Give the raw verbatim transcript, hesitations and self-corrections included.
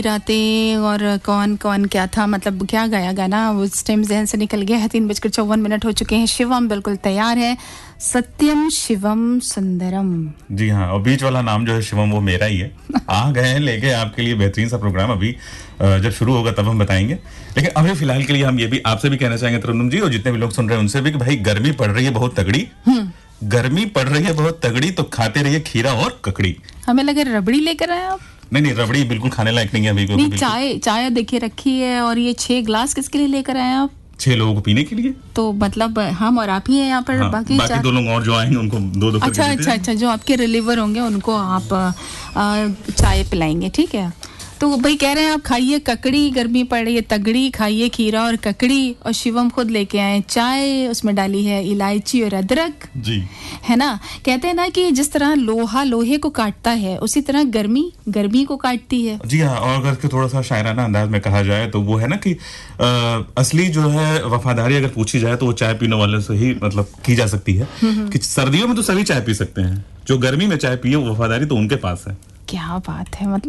रातें और कौन कौन क्या था, मतलब क्या गाया गाना उस टाइम जहन से निकल गया है। तीन बजकर चौवन मिनट हो चुके हैं। शिवम बिल्कुल तैयार है। सत्यम शिवम सुंदरम। जी हाँ, और बीच वाला नाम जो है शिवम वो मेरा ही है। आ गए हैं लेके आपके लिए बेहतरीन सा प्रोग्राम। अभी जब शुरू होगा तब हम बताएंगे, लेकिन अभी फिलहाल के लिए हम ये भी आपसे भी कहना चाहेंगे तरन्नुम जी, और जितने भी लोग सुन रहे हैं उनसे भी, कि भाई गर्मी पड़ रही है बहुत तगड़ी। गर्मी पड़ रही है बहुत तगड़ी, तो खाते रहिए खीरा और ककड़ी। हमें लगे रबड़ी लेकर आए आप। नहीं नहीं, रबड़ी बिल्कुल खाने लायक नहीं है अभी। नहीं, चाय चाय देखिए रखी है, और ये छह ग्लास किसके लिए लेकर आए आप? छह लोगों को पीने के लिए। तो मतलब हम और आप ही हैं यहाँ पर। हाँ, बाकी बाकी दो लोग और जो आएंगे उनको दो दो करके अच्छा अच्छा अच्छा, जो आपके रिलीवर होंगे उनको आप आ, चाय पिलाएंगे, ठीक है। तो भाई कह रहे हैं आप खाइए ककड़ी, गर्मी पड़ रही है तगड़ी, खाइए खीरा और ककड़ी। और शिवम खुद लेके आए चाय, उसमें डाली है इलायची और अदरक जी, है ना। कहते हैं ना कि जिस तरह लोहा लोहे को काटता है, उसी तरह गर्मी गर्मी को काटती है। जी हाँ। और अगर थोड़ा सा शायराना अंदाज में कहा जाए तो वो है ना कि आ, असली जो है वफादारी अगर पूछी जाए तो वो चाय पीने वाले से ही मतलब की जा सकती है। कि सर्दियों में तो सभी चाय पी सकते हैं, जो गर्मी में चाय पिए वो वफादारी तो उनके पास है। क्या बात है, मतलब